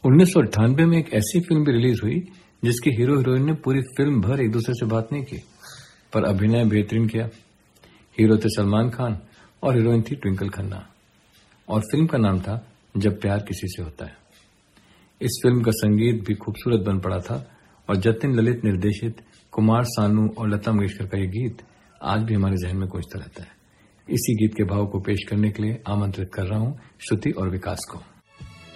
1998 में एक ऐसी फिल्म भी रिलीज हुई जिसके हीरो हीरोइन ने पूरी फिल्म भर एक दूसरे से बात नहीं की, पर अभिनय बेहतरीन किया। हीरो थे सलमान खान और हीरोइन थी ट्विंकल खन्ना, और फिल्म का नाम था जब प्यार किसी से होता है। इस फिल्म का संगीत भी खूबसूरत बन पड़ा था और जतिन ललित निर्देशित कुमार सानू और लता मंगेशकर का ये गीत आज भी हमारे जहन में गूंजता रहता है। इसी गीत के भाव को पेश करने के लिए आमंत्रित कर रहा हूं श्रुति और विकास को।